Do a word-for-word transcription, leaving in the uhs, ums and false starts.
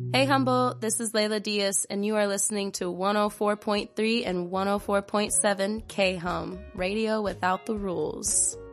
Hey Humboldt, this is Layla Diaz, and you are listening to one oh four point three and one oh four point seven K-Hum, Radio Without the Rules.